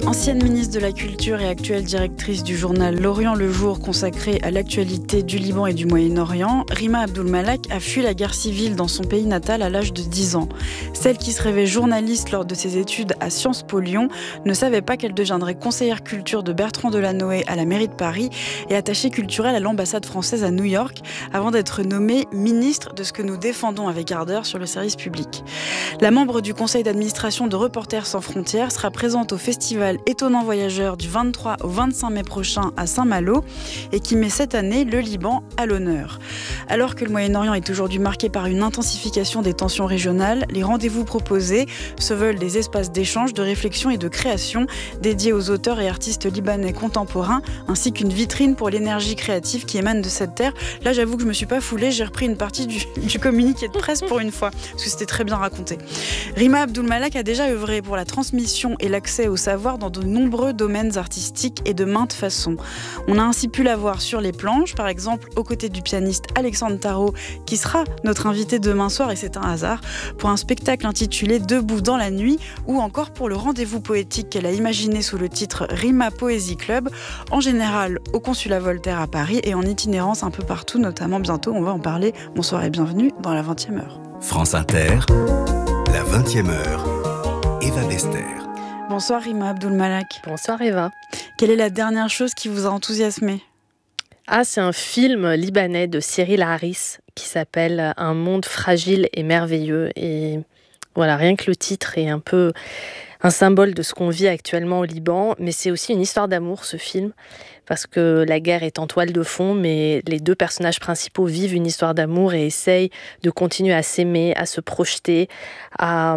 Ancienne ministre de la Culture et actuelle directrice du journal L'Orient le Jour consacré à l'actualité du Liban et du Moyen-Orient, Rima Abdul-Malak a fui la guerre civile dans son pays natal à l'âge de 10 ans. Celle qui se rêvait journaliste lors de ses études à Sciences Po Lyon ne savait pas qu'elle deviendrait conseillère culture de Bertrand Delanoë à la mairie de Paris et attachée culturelle à l'ambassade française à New York avant d'être nommée ministre de ce que nous défendons avec ardeur sur le service public. La membre du conseil d'administration de Reporters sans frontières sera présente au festival Étonnant Voyageur du 23 au 25 mai prochain à Saint-Malo et qui met cette année le Liban à l'honneur. Alors que le Moyen-Orient est aujourd'hui marqué par une intensification des tensions régionales, les rendez-vous proposés se veulent des espaces d'échange, de réflexion et de création dédiés aux auteurs et artistes libanais contemporains ainsi qu'une vitrine pour l'énergie créative qui émane de cette terre. Là, j'avoue que je me suis pas foulée, j'ai repris une partie du communiqué de presse pour une fois parce que c'était très bien raconté. Rima Abdul-Malak a déjà œuvré pour la transmission et l'accès au savoir dans de nombreux domaines artistiques et de maintes façons. On a ainsi pu la voir sur les planches, par exemple aux côtés du pianiste Alexandre Tarot, qui sera notre invité demain soir, et c'est un hasard, pour un spectacle intitulé Debout dans la nuit, ou encore pour le rendez-vous poétique qu'elle a imaginé sous le titre Rima Poésie Club, en général au Consulat Voltaire à Paris et en itinérance un peu partout, notamment bientôt, on va en parler. Bonsoir et bienvenue dans la 20e heure. France Inter, la 20e heure, Eva Bester. Bonsoir Rima Abdul-Malak. Bonsoir Eva. Quelle est la dernière chose qui vous a enthousiasmé ? C'est un film libanais de Cyril Haris qui s'appelle Un monde fragile et merveilleux. Et voilà, rien que le titre est un peu un symbole de ce qu'on vit actuellement au Liban, mais c'est aussi une histoire d'amour, ce film, parce que la guerre est en toile de fond, mais les deux personnages principaux vivent une histoire d'amour et essayent de continuer à s'aimer, à se projeter, à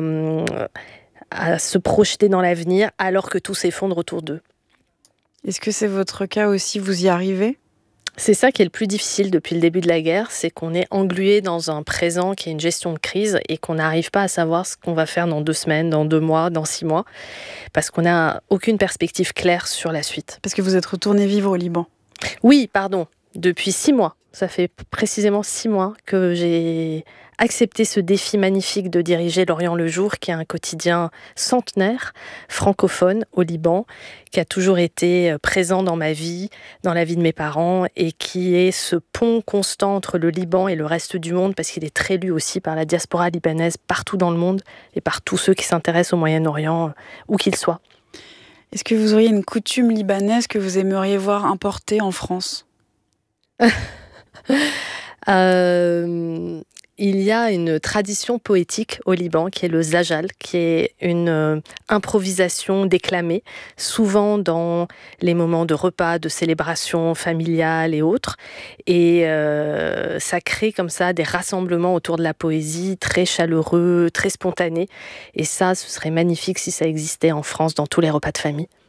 se projeter dans l'avenir alors que tout s'effondre autour d'eux. Est-ce que c'est votre cas aussi, vous y arrivez ? C'est ça qui est le plus difficile depuis le début de la guerre, c'est qu'on est englué dans un présent qui est une gestion de crise et qu'on n'arrive pas à savoir ce qu'on va faire dans 2 semaines, dans 2 mois, dans 6 mois, parce qu'on n'a aucune perspective claire sur la suite. Parce que vous êtes retourné vivre au Liban. Oui, pardon, depuis 6 mois. Ça fait précisément 6 mois que j'ai accepté ce défi magnifique de diriger L'Orient le Jour, qui est un quotidien centenaire, francophone au Liban, qui a toujours été présent dans ma vie, dans la vie de mes parents, et qui est ce pont constant entre le Liban et le reste du monde, parce qu'il est très lu aussi par la diaspora libanaise partout dans le monde, et par tous ceux qui s'intéressent au Moyen-Orient, où qu'ils soient. Est-ce que vous auriez une coutume libanaise que vous aimeriez voir importée en France ? Il y a une tradition poétique au Liban qui est le zajal, qui est une improvisation déclamée, souvent dans les moments de repas, de célébration familiale et autres. Et ça crée comme ça des rassemblements autour de la poésie, très chaleureux, très spontanés. Et ça, ce serait magnifique si ça existait en France dans tous les repas de famille.